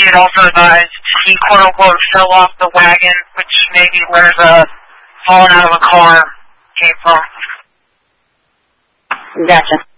had also advised he quote-unquote fell off the wagon, which may be where the falling out of a car came from. Gotcha.